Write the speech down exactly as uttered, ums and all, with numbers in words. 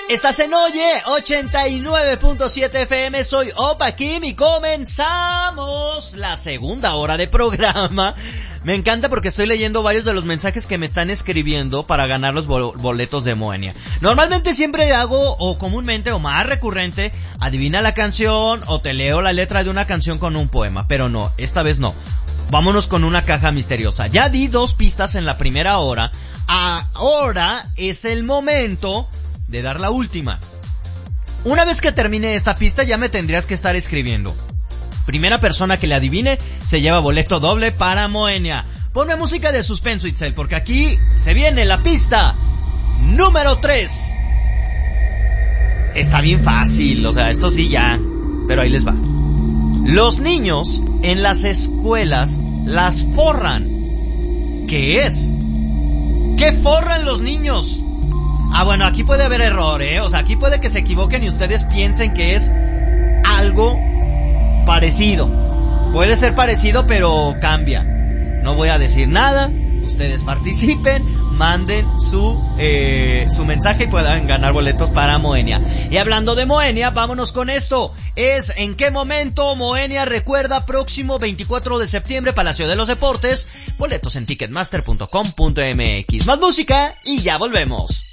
Estás en Oye, ochenta y nueve punto siete F M, soy Opa Kim y comenzamos la segunda hora de programa. Me encanta porque estoy leyendo varios de los mensajes que me están escribiendo para ganar los bol- boletos de Moenia. Normalmente siempre hago, o comúnmente, o más recurrente, adivina la canción o te leo la letra de una canción con un poema, pero no, esta vez no. Vámonos con una caja misteriosa. Ya di dos pistas en la primera hora, ahora es el momento de dar la última. Una vez que termine esta pista ya me tendrías que estar escribiendo. Primera persona que le adivine se lleva boleto doble para Moenia. Ponme música de suspenso, Itzel, porque aquí se viene la pista número tres. Está bien fácil, o sea, esto sí ya, pero ahí les va. Los niños en las escuelas las forran. ¿Qué es? ¿Qué forran los niños? Ah, bueno, aquí puede haber error, ¿eh? O sea, aquí puede que se equivoquen y ustedes piensen que es algo parecido. Puede ser parecido, pero cambia. No voy a decir nada. Ustedes participen, manden su eh, su mensaje y puedan ganar boletos para Moenia. Y hablando de Moenia, vámonos con esto. Es ¿en qué momento Moenia recuerda? Próximo veinticuatro de septiembre, Palacio de los Deportes. Boletos en ticketmaster punto com punto m x. Más música y ya volvemos.